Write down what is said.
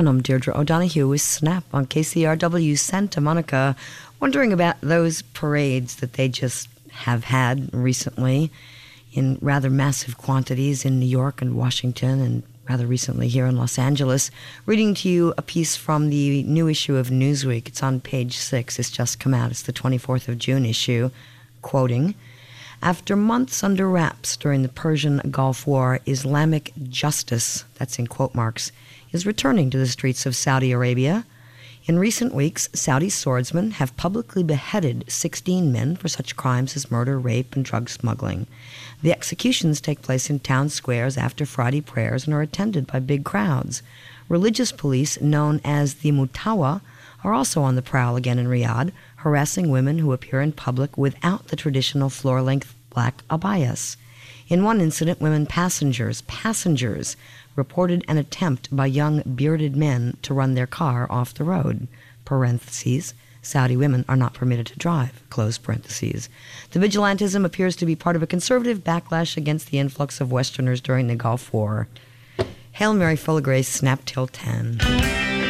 And I'm Deirdre O'Donoghue with Snap on KCRW Santa Monica, wondering about those parades that they just have had recently in rather massive quantities in New York and Washington and rather recently here in Los Angeles. Reading to you a piece from the new issue of Newsweek. It's on page 6. It's just come out. It's the 24th of June issue. Quoting, "After months under wraps during the Persian Gulf War, Islamic justice," that's in quote marks, is returning to the streets of Saudi Arabia. In recent weeks, Saudi swordsmen have publicly beheaded 16 men for such crimes as murder, rape, and drug smuggling. The executions take place in town squares after Friday prayers and are attended by big crowds. Religious police, known as the Mutawa, are also on the prowl again in Riyadh, harassing women who appear in public without the traditional floor-length black abayas. In one incident, women passengers, reported an attempt by young bearded men to run their car off the road. Parentheses, Saudi women are not permitted to drive. Close parentheses. The vigilantism appears to be part of a conservative backlash against the influx of Westerners during the Gulf War. Hail Mary, full of grace, snap till 10.